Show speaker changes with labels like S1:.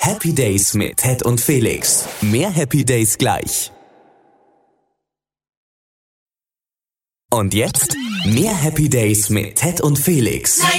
S1: Happy Days mit Ted und Felix. Mehr Happy Days gleich. Und jetzt mehr Happy Days mit Ted und Felix.